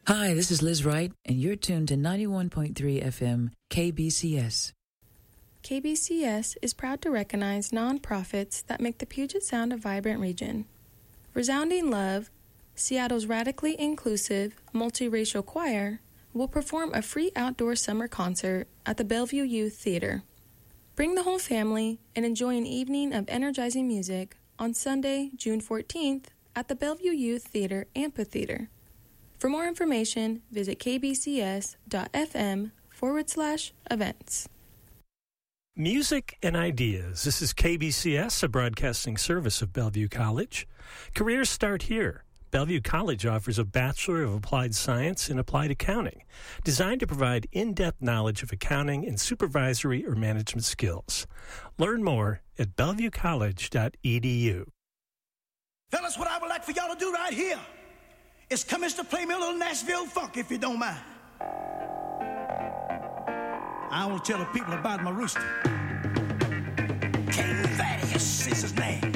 Hi, this is Liz Wright, and you're tuned to 91.3 FM KBCS. KBCS is proud to recognize nonprofits that make the Puget Sound a vibrant region. Resounding Love, Seattle's radically inclusive, multiracial choir, will perform a free outdoor summer concert at the Bellevue Youth Theater. Bring the whole family and enjoy an evening of energizing music on Sunday, June 14th at the Bellevue Youth Theater Amphitheater. For more information, visit kbcs.fm/events. Music and ideas. This is KBCS, a broadcasting service of Bellevue College. Careers start here. Bellevue College offers a Bachelor of Applied Science in Applied Accounting, designed to provide in-depth knowledge of accounting and supervisory or management skills. Learn more at bellevuecollege.edu. Fellas, what I would like for y'all to do right here is come to play me a little Nashville funk, if you don't mind. I want to tell the people about my rooster. King Thaddeus is his name.